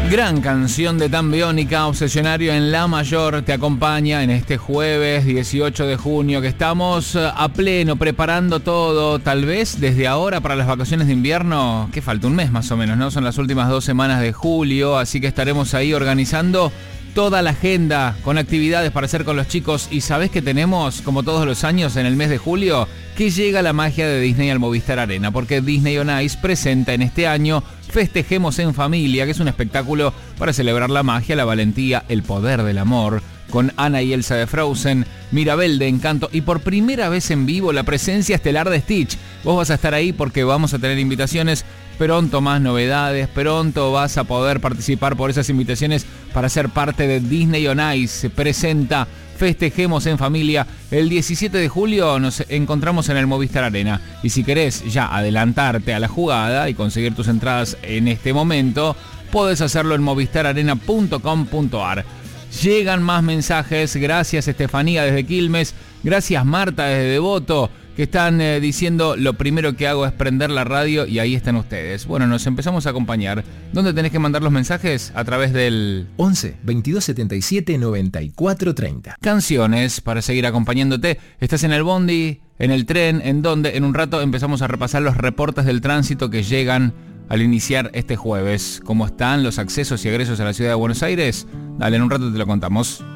Gran canción de Tan Biónica, Obsesionario en La Mayor, te acompaña en este jueves 18 de junio que estamos a pleno preparando todo, tal vez desde ahora para las vacaciones de invierno, que falta un mes más o menos, ¿no? Son las últimas 2 semanas de julio, así que estaremos ahí organizando toda la agenda con actividades para hacer con los chicos. Y ¿sabés qué tenemos, como todos los años en el mes de julio? Que llega la magia de Disney al Movistar Arena, porque Disney on Ice presenta en este año Festejemos en Familia, que es un espectáculo para celebrar la magia, la valentía, el poder del amor, con Anna y Elsa de Frozen, Mirabel de Encanto y por primera vez en vivo la presencia estelar de Stitch. Vos vas a estar ahí porque vamos a tener invitaciones, pronto más novedades, pronto vas a poder participar por esas invitaciones para ser parte de Disney on Ice. Se presenta Festejemos en Familia. El 17 de julio nos encontramos en el Movistar Arena. Y si querés ya adelantarte a la jugada y conseguir tus entradas en este momento, podés hacerlo en movistararena.com.ar. Llegan más mensajes. Gracias Estefanía desde Quilmes. Gracias Marta desde Devoto, que están diciendo: lo primero que hago es prender la radio, y ahí están ustedes. Bueno, nos empezamos a acompañar. ¿Dónde tenés que mandar los mensajes? A través del 11 22 77 94 30. Canciones para seguir acompañándote. Estás en el bondi, en el tren, en donde en un rato empezamos a repasar los reportes del tránsito que llegan al iniciar este jueves. ¿Cómo están los accesos y egresos a la ciudad de Buenos Aires? Dale, en un rato te lo contamos.